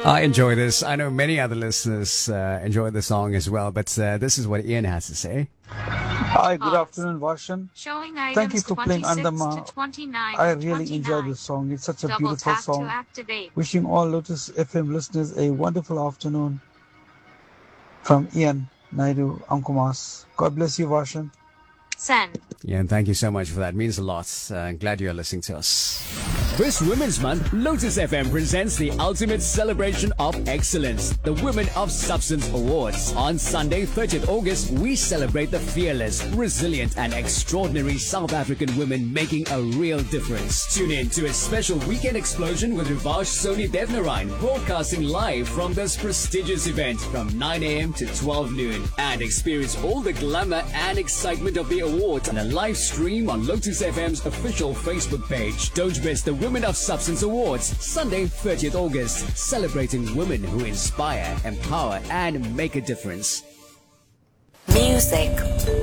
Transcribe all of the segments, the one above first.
I enjoy this. I know many other listeners enjoy the song as well, but this is what Ian has to say. Hi, good afternoon, Varshan. Showing Thank you items for playing 26 Andama. to 29 I to really enjoy 29. this song. It's such a Double beautiful tap to song. activate. Wishing all Lotus FM listeners a wonderful afternoon from Ian Naidu, Ankumas. God bless you, Varshan. Send. Yeah, and thank you so much for that. It means a lot. Glad you're listening to us. This Women's Month, Lotus FM presents the ultimate celebration of excellence, the Women of Substance Awards. On Sunday, 30th August, we celebrate the fearless, resilient, and extraordinary South African women making a real difference. Tune in to a special weekend explosion with Rivash Soni Devnarine, broadcasting live from this prestigious event from 9 a.m. to 12 noon. And experience all the glamour and excitement of the awards on a live stream on Lotus FM's official Facebook page. Don't miss the Women of Substance Awards, Sunday, 30th August, celebrating women who inspire, empower, and make a difference. Music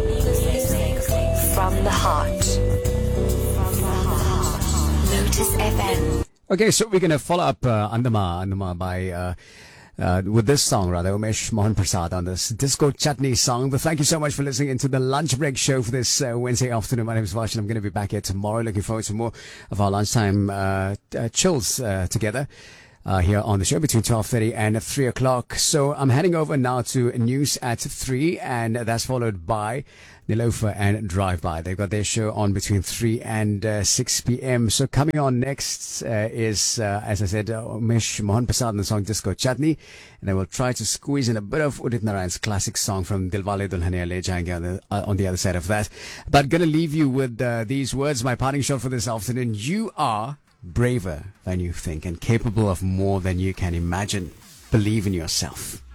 from the heart. Lotus FM. Okay, so we're going to follow up Andama by with this song, rather, Umesh Mohan Prasad on this Disco Chutney song. But thank you so much for listening into the Lunch Break show for this Wednesday afternoon. My name is Varshan. I'm going to be back here tomorrow. Looking forward to more of our lunchtime chills together. Here on the show between 12:30 and 3 o'clock. So I'm heading over now to news at 3, and that's followed by Nilofer and Drive By. They've got their show on between 3 and 6 p.m. So coming on next is, as I said, Umesh Mohan Prasad and the song Disco Chutney. And I will try to squeeze in a bit of Udit Narayan's classic song from Dilwale Dulhaniya Le Jayenge on the other side of that. But going to leave you with these words, my parting shot for this afternoon. You are braver than you think and capable of more than you can imagine. Believe in yourself.